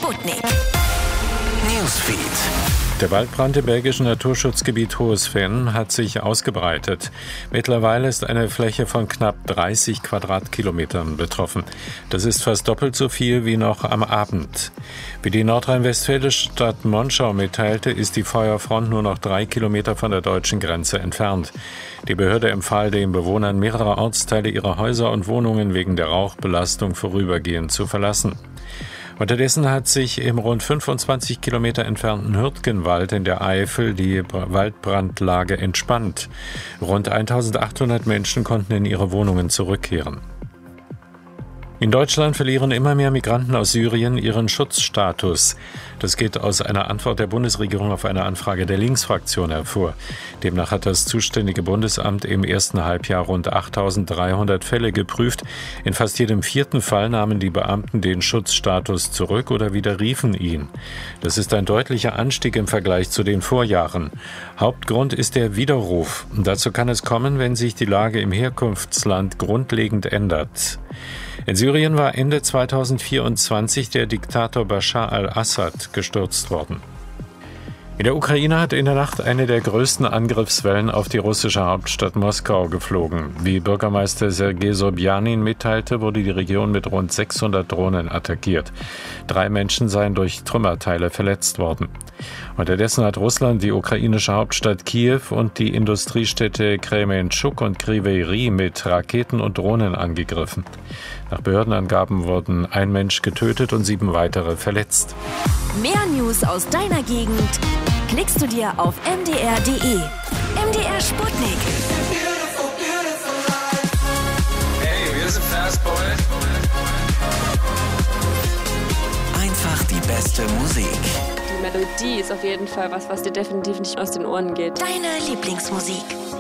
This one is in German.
Sputnik. Newsfeed. Der Waldbrand im belgischen Naturschutzgebiet Hohes Venn hat sich ausgebreitet. Mittlerweile ist eine Fläche von knapp 30 Quadratkilometern betroffen. Das ist fast doppelt so viel wie noch am Abend. Wie die nordrhein-westfälische Stadt Monschau mitteilte, ist die Feuerfront nur noch 3 Kilometer von der deutschen Grenze entfernt. Die Behörde empfahl den Bewohnern mehrerer Ortsteile, ihre Häuser und Wohnungen wegen der Rauchbelastung vorübergehend zu verlassen. Unterdessen hat sich im rund 25 Kilometer entfernten Hürtgenwald in der Eifel die Waldbrandlage entspannt. Rund 1800 Menschen konnten in ihre Wohnungen zurückkehren. In Deutschland verlieren immer mehr Migranten aus Syrien ihren Schutzstatus. Das geht aus einer Antwort der Bundesregierung auf eine Anfrage der Linksfraktion hervor. Demnach hat das zuständige Bundesamt im ersten Halbjahr rund 8.300 Fälle geprüft. In fast jedem vierten Fall nahmen die Beamten den Schutzstatus zurück oder widerriefen ihn. Das ist ein deutlicher Anstieg im Vergleich zu den Vorjahren. Hauptgrund ist der Widerruf. Dazu kann es kommen, wenn sich die Lage im Herkunftsland grundlegend ändert. In Syrien war Ende 2024 der Diktator Bashar al-Assad gestürzt worden. In der Ukraine hat in der Nacht eine der größten Angriffswellen auf die russische Hauptstadt Moskau geflogen. Wie Bürgermeister Sergei Sobjanin mitteilte, wurde die Region mit rund 600 Drohnen attackiert. 3 Menschen seien durch Trümmerteile verletzt worden. Unterdessen hat Russland die ukrainische Hauptstadt Kiew und die Industriestädte Krementschuk und Kryvyi Rih mit Raketen und Drohnen angegriffen. Nach Behördenangaben wurden 1 Mensch getötet und 7 weitere verletzt. Mehr News aus deiner Gegend klickst du dir auf mdr.de. MDR Sputnik. Hey, wir sind Fast Boy. Einfach die beste Musik. Die Melodie ist auf jeden Fall was dir definitiv nicht aus den Ohren geht. Deine Lieblingsmusik.